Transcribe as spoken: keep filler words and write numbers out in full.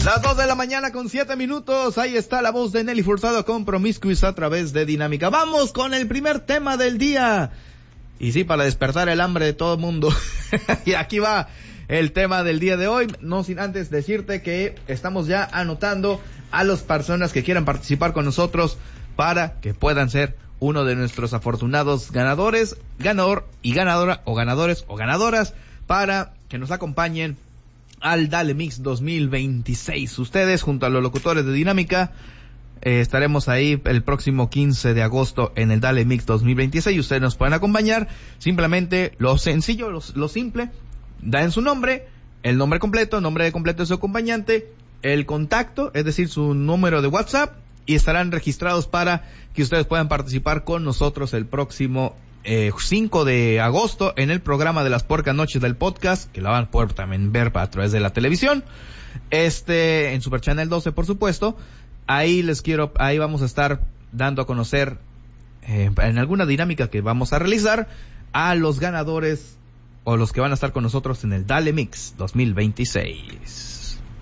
Las dos de la mañana con siete minutos. Ahí está la voz de Nelly Furtado con Promiscuous a través de Dinámica. Vamos con el primer tema del día. Y sí, para despertar el hambre de todo el mundo. Y aquí va el tema del día de hoy. No sin antes decirte que estamos ya anotando a las personas que quieran participar con nosotros para que puedan ser uno de nuestros afortunados ganadores, ganador y ganadora, o ganadores o ganadoras, para que nos acompañen al Dale Mix dos mil veintiséis. Ustedes, junto a los locutores de Dinámica, eh, estaremos ahí el próximo quince de agosto en el Dale Mix dos mil veintiséis. Ustedes nos pueden acompañar. Simplemente lo sencillo, lo, lo simple, dan su nombre, el nombre completo, nombre completo de su acompañante, el contacto, es decir, su número de WhatsApp, y estarán registrados para que ustedes puedan participar con nosotros el próximo Eh, cinco de agosto en el programa de las Puercas Noches del podcast, que la van a poder también ver a través de la televisión, este, en Super Channel doce, por supuesto. Ahí les quiero, ahí vamos a estar dando a conocer, eh, en alguna dinámica que vamos a realizar, a los ganadores o los que van a estar con nosotros en el Dale Mix dos mil veintiséis.